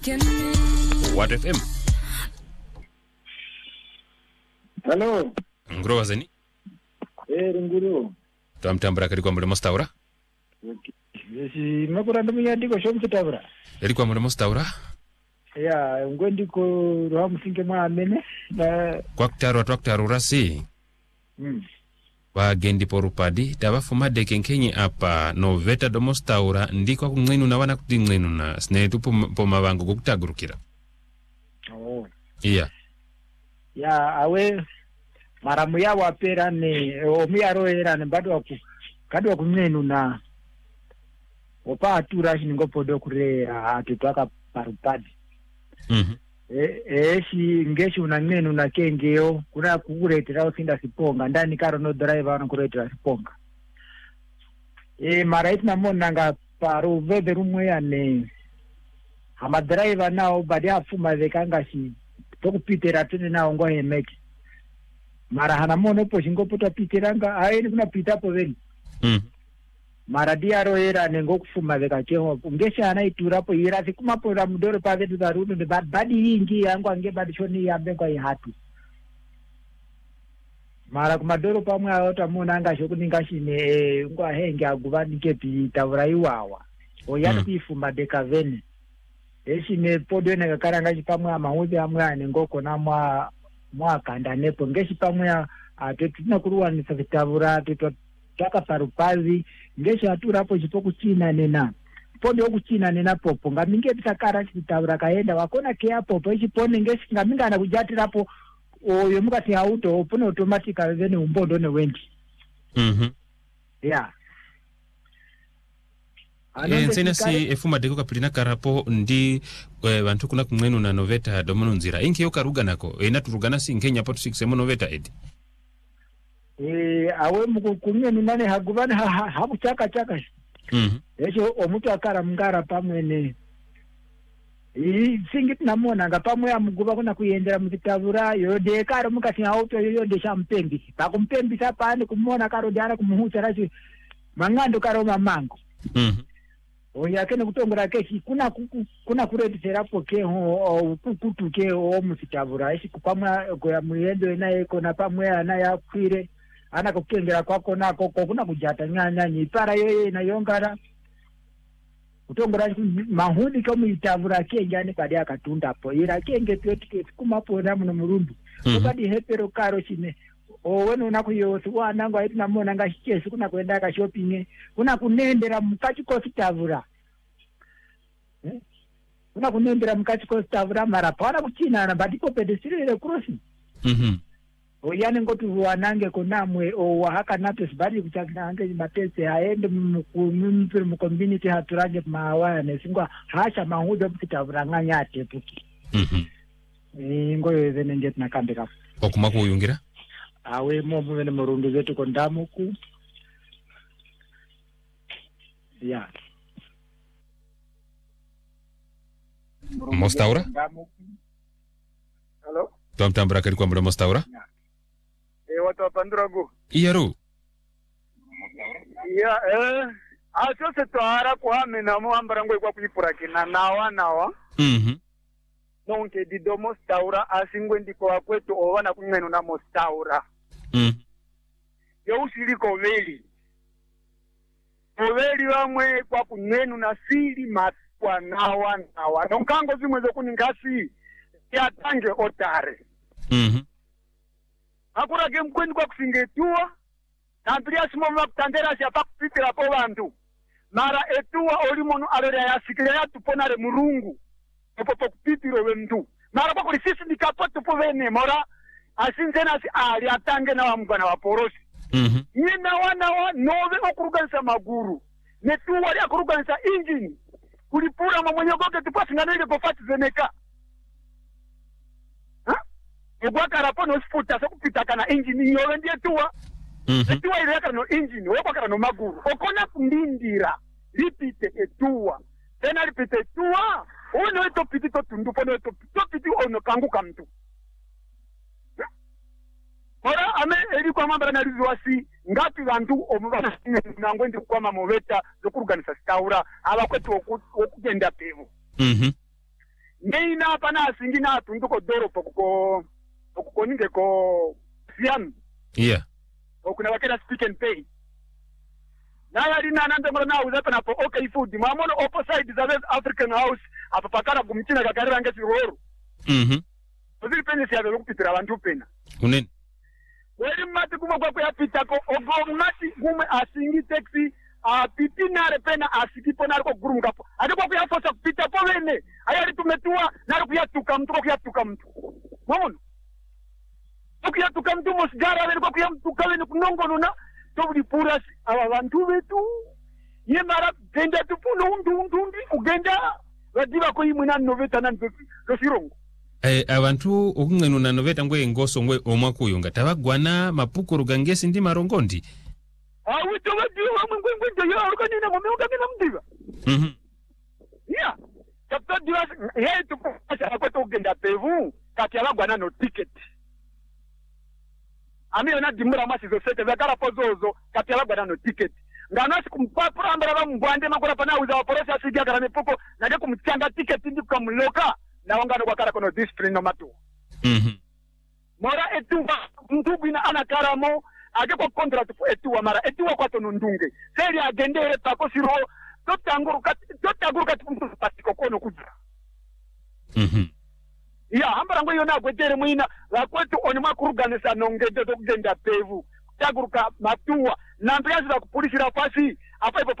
What FM? Hello. Nguro wazeni? Nguro. Tamtambura kali kwa mulemo staura? Yes, makura ndumuyandiko shomutaura. Eri kwa mulemo staura? Ya, ngwendiko rwamusinge mwamene na kwa kutaro rasi. Bagendi porupadi tabafumade kenkenyi apa noveta domostaura ndiko kunqinu na wana kuti nqinu na snetu poma bangu kukutagurukira. Oh. Iya. Ya, awe maramu ya wapera ne omiyaro era ne bado kadwa kunqinu na opa atura shingopodo kurera atitwaka parupadi. Ngeshi unanenu na kengeo kuna kukuretera usinda siponga ndani karo no driver wanakuretera siponga mara itina monanga paro veve rumwe yane ama driver nao badi afuma vekanga si tokupitera tene nao ngo hemeki mara hana mono po shingopoto piteranga aeni kuna pitapo veni mara diaro era nengo kufuma veka chemo ngesha anaiturapo irasi kumapora mudoro pavetu daruno ne badi ingi yangu ange badi shoni yambe kwa ihatu mara kumadoro pamwe ayota mona anga shokuninga shine ngwa henge aguvanike pitavura iwawa oyati kufuma deka vene eshine podo ne karanga chipamwe amahuzi amwe anengo kona mwa kanda nepo ngeshi pamwe atetina kuruwanisa vitavura taka parupazi ngesha aturapo chipoku china nena pondo kuchina nena popo ngaminge tisakara chitaura kaenda wakona keapo po chipone ngeshi ngamingana kujatirapo oyo mukati auto opone automatic vene umbondo ne wendi yeah nsena si efuma deko kapilina karapo ndi bantu kuna kumwenu na noveta domono nzira inki yokaruga nako inaturugana si nkenya pot 6 emo noveta edi awe mukukumye nane haguvana hakuchaka chaka echo omutu akara mungara pamwene singi tunamona nga pamwe amuguva kuna kuyendera mutitavura yode karo mukati auto yode champembi pakumpembi sapane kumona karo jana kumuhucha rachi mangando karo mamango oyakene kutongora keshi kuna kurediserapo ke kukutuke o mutitavura eshi kupamwa kwa muyendo naye kona pamwe anayakwire ana kukengera kwako nako kuna kujata nyanya nyipara yoye na yongara kutongora mahudi kama itavura kenjani kadi akatunda po ira kenge twetike kumapo na muno murundu ukadi hepero karo chine wenu unakuyosi wanangu aiti namona ngashikeshi kuna kwenda ka shopping kuna kunendera mukati ko sitavura kuna kunendera mukati ko sitavura mara pana kuchina na badiko pedesirire crossing oyane ngoti wanange konamwe wahaka nato sibali kuchakina ange matese aende mu community haturage mawa nesingwa hasha mahudo kutavura nganyate puki ngoyo vene nje tunakambeka okuma kuyungira awe mobu vene murundu zetu kondamuku ya mostaura hello tamtambura kali kwa mule mostaura watu wapandurago iyaru ya acho se toara kwa mena muambara ngwe kwa kuipura kina nawa nonke di domo staura asingwe ndiko wakwetu owana kumwenu na mostaura yo usiliko veli oveli wamwe kwa kumwenu na sili matwa nawa nonkango zimwe zokuningasi ya tange otare akura game kwendi kwa kusingetua Andrea simoma kutandera siapa kupitira po bantu mara etua olimono alera ya sikira ya tuponare murungu popo kupitiro wendu mara kwa kulisisi nikapo tupo vene mora asinzena si ali atange na wamugana wa porosi nyina wana nove okuruganisa maguru netua ali akuruganisa engine kulipura mwenye goge tupasingana ile pofati zeneka egwaka rapono sifuta sokupita kana engine yowe ndiye tuwa etuwa ileka no engine wekwa no maguru okona kundindira lipite etuwa tena lipite etuwa ono eto piti to tundu pono eto piti ono kanguka mtu ora ame eri kwa mambara na rizuasi ngati bantu omubana nangwe ndi kwa mamoveta zokuruganisa staura abakwetu okugenda pevu Neina pana asingina tunduko doropo kuko ninge ko siam. Yeah. Okuna wakena speak and pay. Na yari na nande ngolo na uzepa na po okay food. Mamono opposite za West African House apapakana kumchina kakarira ngesi horo. Ozili pene siya velo kupitira abantu pena. Unen. Weli mati kuma kwa ya pitako ogo mati kume asingi taxi pipi nare pena asikipo nare ko guru ngapo. Ade kwa ya fosa pita po wene. Ayari tumetua nare kuyatuka mtu kwa kuyatuka mtu. Mamono. Kuyatuka mtu mosgara wene kwa kuyatuka wene kunongo nuna. Tobuli pura aba bantu betu. Ye mara genda tupuno undu ugenda. Wadiba ko yimuna noveta nan sirongo. Abantu okungenu na noveta ngwe ngoso ngwe omwakuyunga tabagwana mapukuru gangesi ndi marongondi. Wito wadiwa ngwe ya organina ngomeunga ngena mdiba. Yeah. Tapta diwa he tukupasa ko tugenda pevu kati abagwana no ticket. Ami ona dimura masizo sete zakara pozozo kati abagwana no ticket. Nganasi kumpapura ambara bamugwande makora pana uza waporesa sigia karame poko nade kumchanga ticket ndi kukamloka. Na wangano kwa kara kono discipline no matu. Mora etuwa mtubina anakaramo age kwa contract fu etuwa mara etuwa kwa tono ndunge. Seri agendere tako siro totanguru kati patiko kono kuja. Ya hambara ngo yona gwetere mwina la kwetu onima kuruganisa nongende to kugenda pevu. Taguruka matuwa na mpiazi la kupulisira fasi apa